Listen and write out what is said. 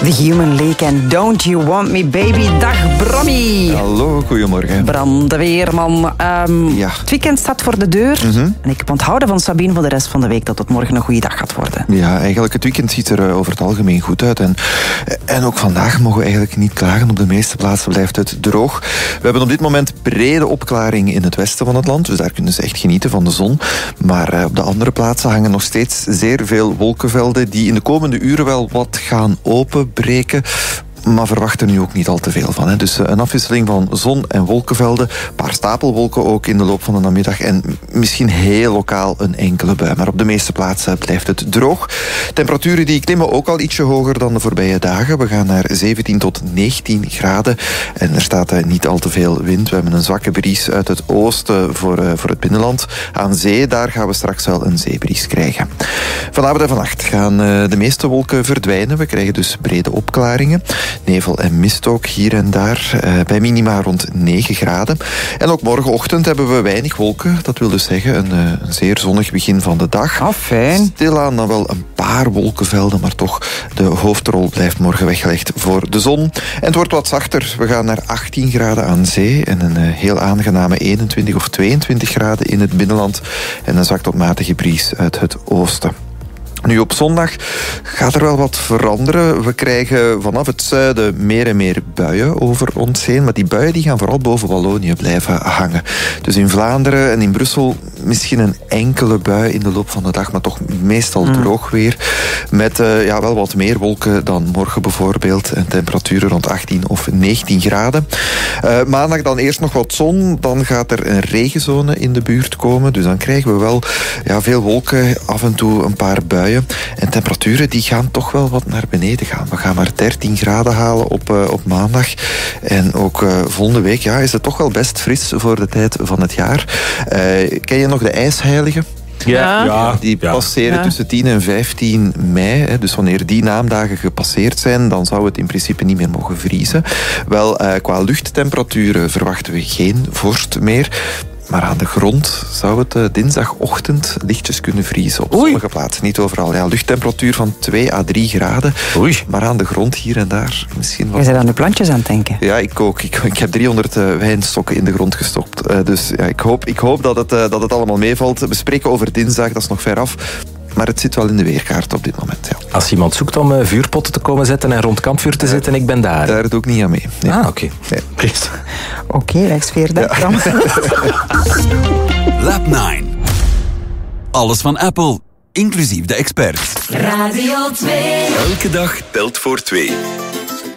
The Human League en Don't You Want Me Baby. Dag Brammy. Hallo, goedemorgen. Bram de Weerman. Het weekend staat voor de deur. En ik heb onthouden van Sabine voor de rest van de week dat het morgen een goede dag gaat worden. Ja, eigenlijk het weekend ziet er over het algemeen goed uit. En ook vandaag mogen we eigenlijk niet klagen. Op de meeste plaatsen blijft het droog. We hebben op dit moment brede opklaring in het westen van het land. Dus daar kunnen ze echt genieten van de zon. Maar op de andere plaatsen hangen nog steeds zeer veel wolkenvelden die in de komende uren wel wat gaan openbreken. Maar verwacht er nu ook niet al te veel van. Hè. Dus een afwisseling van zon en wolkenvelden. Een paar stapelwolken ook in de loop van de namiddag. En misschien heel lokaal een enkele bui. Maar op de meeste plaatsen blijft het droog. Temperaturen die klimmen ook al ietsje hoger dan de voorbije dagen. We gaan naar 17 tot 19 graden. En er staat niet al te veel wind. We hebben een zwakke bries uit het oosten voor het binnenland. Aan zee, daar gaan we straks wel een zeebries krijgen. Vanavond en vannacht gaan de meeste wolken verdwijnen. We krijgen dus brede opklaringen. Nevel en mist ook hier en daar, bij minima rond 9 graden. En ook morgenochtend hebben we weinig wolken. Dat wil dus zeggen een zeer zonnig begin van de dag. Fijn. Stilaan dan wel een paar wolkenvelden, maar toch de hoofdrol blijft morgen weggelegd voor de zon. En het wordt wat zachter. We gaan naar 18 graden aan zee en een heel aangename 21 of 22 graden in het binnenland. En een zwak tot matige bries uit het oosten. Nu, op zondag gaat er wel wat veranderen. We krijgen vanaf het zuiden meer en meer buien over ons heen. Maar die buien die gaan vooral boven Wallonië blijven hangen. Dus in Vlaanderen en in Brussel misschien een enkele bui in de loop van de dag. Maar toch meestal droog weer. Met wel wat meer wolken dan morgen bijvoorbeeld. En temperaturen rond 18 of 19 graden. Maandag dan eerst nog wat zon. Dan gaat er een regenzone in de buurt komen. Dus dan krijgen we wel veel wolken. Af en toe een paar buien. En temperaturen die gaan toch wel wat naar beneden gaan. We gaan maar 13 graden halen op maandag. En ook volgende week is het toch wel best fris voor de tijd van het jaar. Ken je nog de ijsheiligen? Ja. Die passeren tussen 10 en 15 mei. Hè. Dus wanneer die naamdagen gepasseerd zijn, dan zou het in principe niet meer mogen vriezen. Wel, qua luchttemperaturen verwachten we geen vorst meer. Maar aan de grond zou het dinsdagochtend lichtjes kunnen vriezen. Op sommige plaatsen, niet overal. Ja, luchttemperatuur van 2 à 3 graden. Oei. Maar aan de grond hier en daar misschien wat... Je bent aan de plantjes aan het denken. Ja, ik ook. Ik heb 300 wijnstokken in de grond gestopt. Dus ik hoop dat het allemaal meevalt. We spreken over dinsdag, dat is nog ver af. Maar het zit wel in de weerkaart op dit moment. Ja. Als iemand zoekt om vuurpotten te komen zetten en rond kampvuur te zitten, ik ben daar. Daar doe ik niet aan mee. Nee. Ah, oké. Nee. Oké, rechtsveerdag. Ja. Lab 9. Alles van Apple, inclusief de experts. Radio 2. Elke dag telt voor 2.